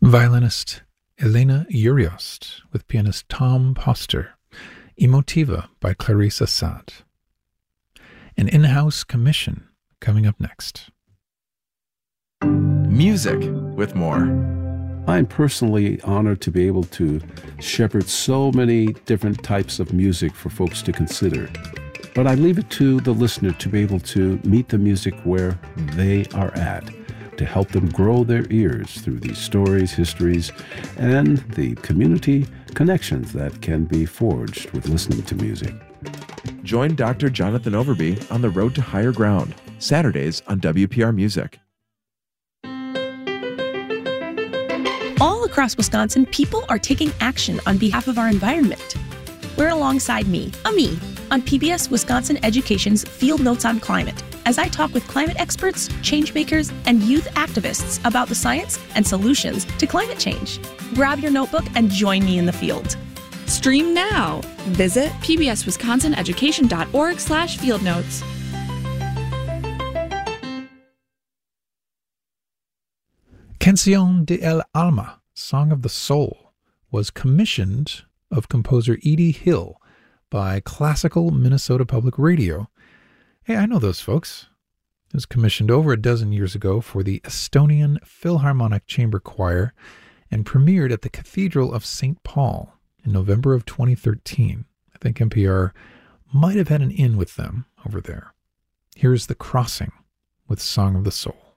Violinist Elena Uriost with pianist Tom Poster, Emotiva by Clarissa Sad. An in-house commission coming up next. Music with more. I'm personally honored to be able to shepherd so many different types of music for folks to consider. But I leave it to the listener to be able to meet the music where they are at, to help them grow their ears through these stories, histories, and the community connections that can be forged with listening to music. Join Dr. Jonathan Overby on the Road to Higher Ground, Saturdays on WPR Music. All across Wisconsin, people are taking action on behalf of our environment. We're alongside me, Ami, on PBS Wisconsin Education's Field Notes on Climate, as I talk with climate experts, changemakers, and youth activists about the science and solutions to climate change. Grab your notebook and join me in the field. Stream now. Visit pbswisconsineducation.org/fieldnotes. Canción de el Alma, Song of the Soul, was commissioned of composer Edie Hill by Classical Minnesota Public Radio. Hey, I know those folks. It was commissioned over a dozen years ago for the Estonian Philharmonic Chamber Choir and premiered at the Cathedral of St. Paul in November of 2013. I think NPR might have had an in with them over there. Here's The Crossing with Song of the Soul.